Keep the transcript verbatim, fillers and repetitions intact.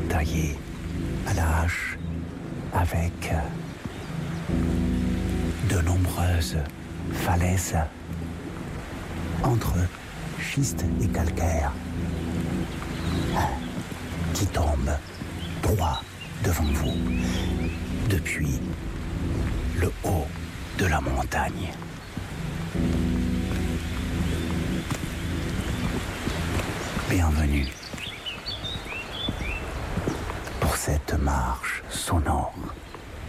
taillé à la hache avec de nombreuses falaises entre schiste et calcaire qui tombent droit devant vous depuis le haut de la montagne. Bienvenue pour cette marche sonore.